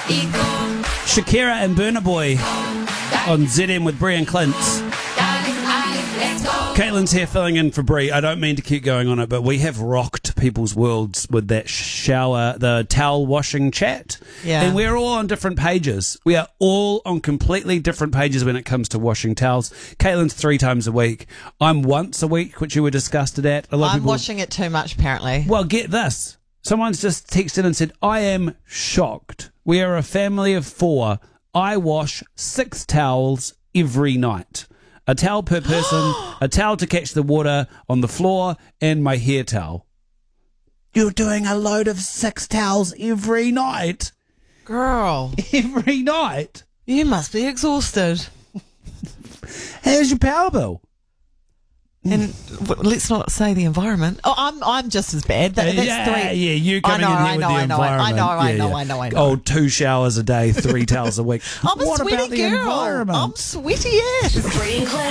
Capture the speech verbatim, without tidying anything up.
Shakira and Burna Boy on Z M with Bree and Clint. Caitlin's here filling in for Bree. I don't mean to keep going on it, but we have rocked people's worlds with that shower, the towel washing chat. Yeah. And we're all on different pages. We are all on completely different pages when it comes to washing towels. Caitlin's three times a week. I'm once a week, which you were disgusted at. A lot of I'm people... washing it too much, apparently. Well, get this. Someone's just texted and said, I am shocked. We are a family of four. I wash six towels every night. A towel per person, a towel to catch the water on the floor, and my hair towel. You're doing a load of six towels every night. Girl. Every night. You must be exhausted. How's your power bill? And w- let's not say the environment. Oh, I'm I'm just as bad. That, that's yeah, three. yeah, you coming I know, in here I with know, the I know, environment. I know, I Yeah, know, yeah. I know, I know. Oh, two showers a day, three towels a week. I'm a what sweaty about the girl. environment? I'm sweaty ass.